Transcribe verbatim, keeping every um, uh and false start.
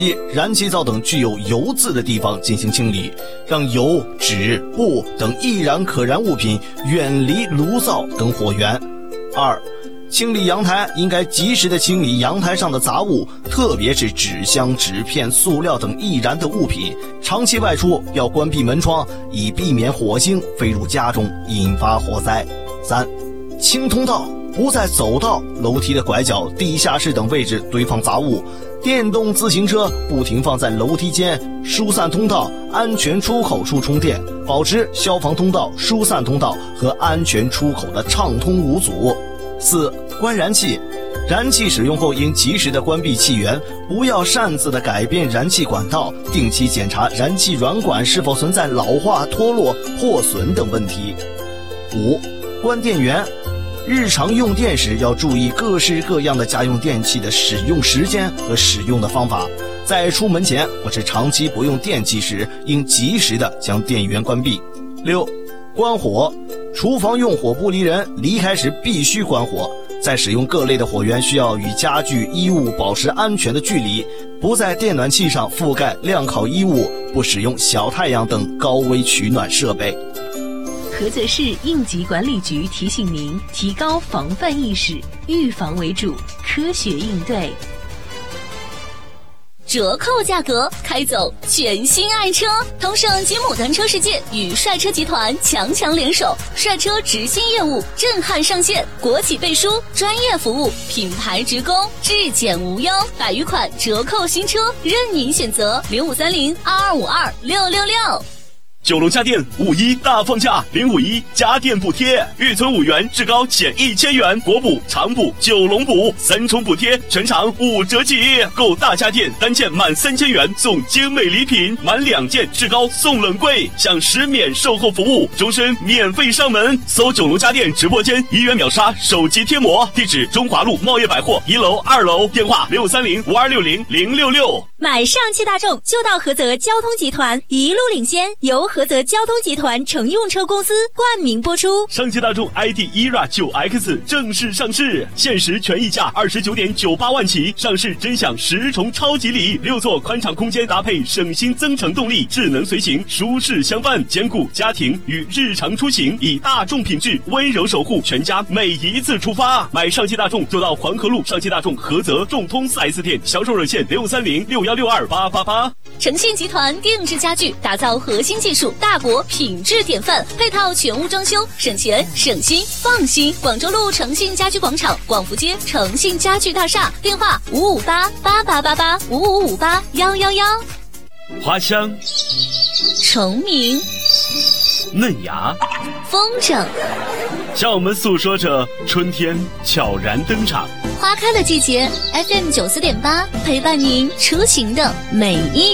一、燃气灶等具有油渍的地方进行清理，让油、纸、布等易燃可燃物品远离炉灶等火源。二、清理阳台应该及时的清理阳台上的杂物，特别是纸箱、纸片、塑料等易燃的物品。长期外出要关闭门窗，以避免火星飞入家中，引发火灾。三、清通道，不在走道、楼梯的拐角、地下室等位置堆放杂物。电动自行车不停放在楼梯间、疏散通道、安全出口处充电，保持消防通道、疏散通道和安全出口的畅通无阻。四、关燃气，燃气使用后应及时的关闭气源，不要擅自的改变燃气管道，定期检查燃气软管是否存在老化、脱落、破损等问题。五、关电源，日常用电时要注意各式各样的家用电器的使用时间和使用的方法，在出门前或是长期不用电器时，应及时的将电源关闭。六、关火，厨房用火不离人，离开时必须关火。在使用各类的火源，需要与家具、衣物保持安全的距离，不在电暖器上覆盖晾烤衣物，不使用小太阳等高危取暖设备。 菏泽市应急管理局提醒您，提高防范意识，预防为主，科学应对。 折扣价格，开走全新爱车！同盛吉姆单车世界与帅车集团强强联手，帅车直新业务震撼上线，国企背书，专业服务，品牌直供，质检无忧，百余款折扣新车任您选择，零五三零二二五二六六六。 九龙家电五一大放价，零五一家电补贴，预存五元，至高减一千元，国补、长补、九龙补三重补贴，全场五折起。购大家电单件满三千元送精美礼品，满两件至高送冷柜，享十免售后服务，终身免费上门。搜九龙家电直播间，一元秒杀手机贴膜，地址中华路贸业百货一楼、二楼，电话六三零五二六零零六六。 买上汽大众就到菏泽交通集团，一路领先，由菏泽交通集团乘用车公司冠名播出。 上汽大众 I D E R A 九 X 正式上市，限时全溢价二十九点九八万起，上市真享十重超级礼，六座宽敞空间搭配省心增程动力，智能随行，舒适相伴，兼顾家庭与日常出行，以大众品质温柔守护全家每一次出发。买上汽大众就到黄河路上汽大众菏泽众通 四 S 店，销售热线六三零六幺六二八八八。 诚信集团定制家具，打造核心技术大国品质典范，配套全屋装修，省钱省心放心。广州路诚信家居广场，广福街诚信家具大厦，电话五五八八八八八五五五八幺幺幺。 花香、 虫鸣、 嫩芽、 风筝， 向我们诉说着春天悄然登场。 花开的季节 ，F M 九四点八陪伴您出行的每一